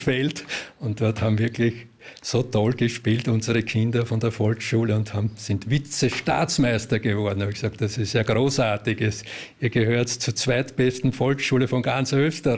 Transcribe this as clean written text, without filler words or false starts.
Feld. Und dort haben wirklich so toll gespielt unsere Kinder von der Volksschule und sind Vize-Staatsmeister geworden. Da habe ich gesagt, das ist ja großartig. Ihr gehört zur zweitbesten Volksschule von ganz Österreich.